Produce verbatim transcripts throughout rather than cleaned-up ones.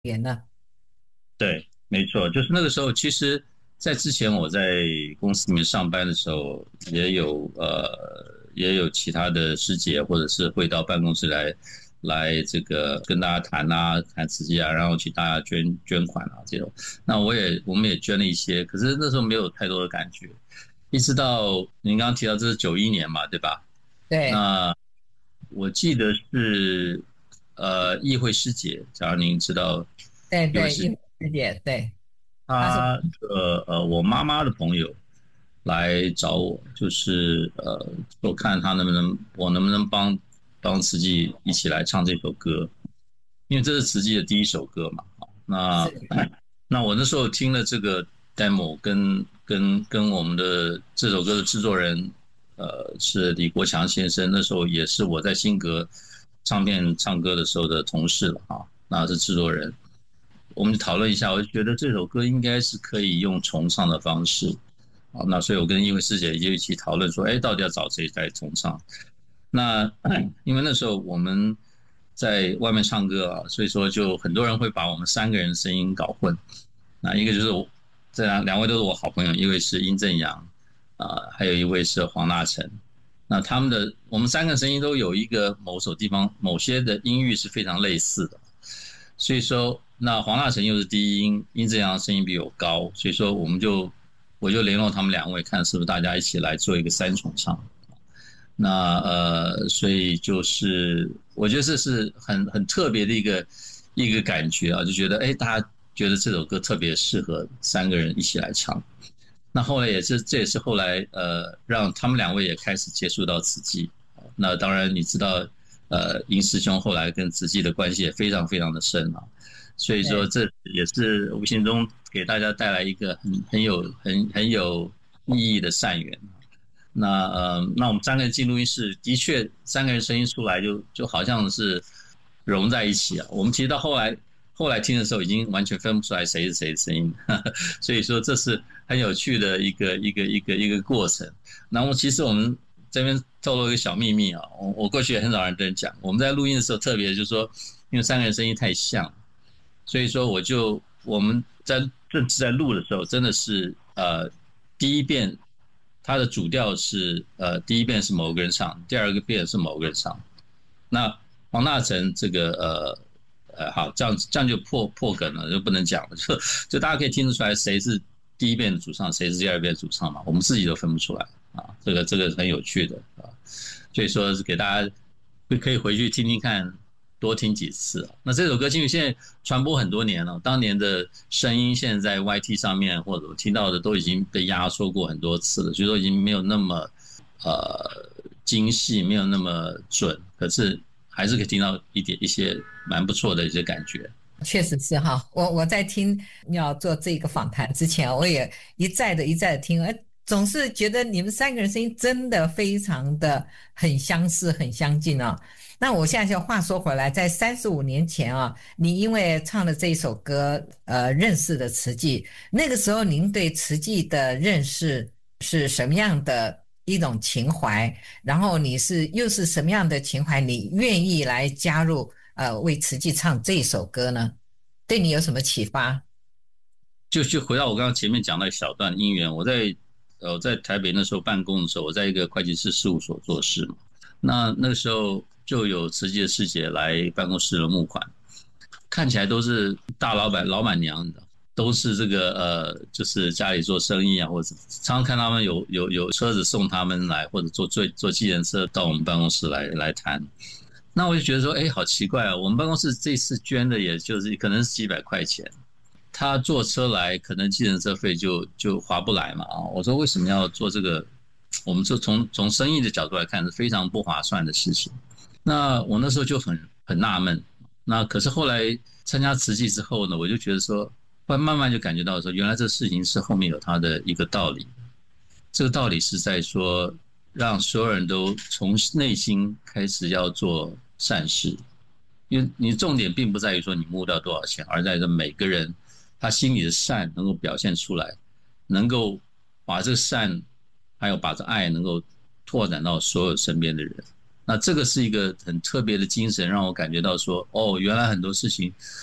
年了。 对，没错，就是那个时候，其实，在之前我在公司里面上班的时候，也有呃也有其他的师姐或者是会到办公室来来这个跟大家谈啊，谈慈济啊，然后请大家捐捐款啊这种。那我也我们也捐了一些，可是那时候没有太多的感觉，一直到您刚刚提到这是九一年嘛，对吧？ 对那我记得是呃议会师姐，假如您知道对对， 议会师姐。 一师姐，对，他是他的呃，我妈妈的朋友来找我，就是呃，我看他能不能，我能不能帮帮慈济一起来唱这首歌，因为这是慈济的第一首歌嘛。那是， 那我那时候听了这个 demo，跟跟跟我们的这首歌的制作人，呃，是李国强先生，那时候也是我在新格唱片唱歌的时候的同事了啊，那是制作人。我们讨论一下，我就觉得这首歌应该是可以用重唱的方式啊。那所以我跟一位师姐就一起讨论说，哎，到底要找谁来重唱？那因为那时候我们在外面唱歌啊，所以说就很多人会把我们三个人的声音搞混。那一个就是我，这两两位都是我好朋友，一位是殷正阳啊，还有一位是黄大成。那他们的我们三个声音都有一个某首地方某些的音域是非常类似的。所以说，那黄大成又是第一音，殷正阳声音比我高，所以说我们就我就联络他们两位，看是不是大家一起来做一个三重唱。那呃，所以就是我觉得这是很很特别的一个一个感觉啊，就觉得哎，大家觉得这首歌特别适合三个人一起来唱。那后来也是，这也是后来呃，让他们两位也开始接触到慈济。那当然你知道，呃，殷师兄后来跟慈济的关系也非常非常的深啊，所以说对， 这也是无形中给大家带来一个很很有很很有意义的善缘。那呃，那我们三个人进录音室，的确三个人声音出来就就好像是融在一起啊。我们其实到后来后来听的时候，已经完全分不出来谁是谁的声音，所以说这是很有趣的一个一个一个一个过程。然后其实我们这边透露一个小秘密啊，我我过去也很少人跟人讲，我们在录音的时候，特别就是说，因为三个人声音太像，所以说我就我们在正式在录的时候，真的是呃第一遍它的主调是呃第一遍是某个人唱，第二个遍是某个人唱。那黄大成这个呃呃好，这样这样就破破梗了，就不能讲了，就就大家可以听得出来谁是第一遍的主唱，谁是第二遍的主唱嘛，我们自己都分不出来啊，这个这个很有趣的啊，所以说是给大家可以回去听听看，多听几次。那这首歌因为现在传播很多年了，当年的声音现在在 Y T 上面或者我听到的都已经被压缩过很多次了，所以说已经没有那么呃精细，没有那么准，可是还是可以听到一点一些蛮不错的一些感觉。 确实是哈。我我在听要做这个访谈之前，我也一再的一再的听，哎，总是觉得你们三个人声音真的非常的很相似、很相近啊。那我现在就话说回来，在三十五年前啊，你因为唱了这一首歌，呃，认识了慈济。那个时候您对慈济的认识是什么样的一种情怀？然后你是又是什么样的情怀？你愿意来加入呃为慈济唱这首歌呢？对你有什么启发？ 就就回到我刚刚前面讲的一小段因缘，我在呃我在台北那时候办公的时候，我在一个会计师事务所做事嘛，那那个时候就有慈济的师姐来办公室的募款，看起来都是大老板、老板娘的，都是这个呃，就是家里做生意啊，或者常常看他们有有有车子送他们来，或者坐坐坐计程车到我们办公室来来谈。那我就觉得说，哎，好奇怪啊！我们办公室这次捐的也就是可能是几百块钱，他坐车来，可能计程车费就就划不来嘛啊！我说为什么要做这个？我们就从从生意的角度来看是非常不划算的事情。那我那时候就很很纳闷。那可是后来参加慈济之后呢，我就觉得说，后来慢慢就感觉到说，原来这事情是后面有它的一个道理。这个道理是在说，让所有人都从内心开始要做善事，因为你重点并不在于说你募到多少钱，而在于每个人他心里的善能够表现出来，能够把这个善还有把这爱能够拓展到所有身边的人。那这个是一个很特别的精神，让我感觉到说，哦，原来很多事情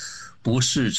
不是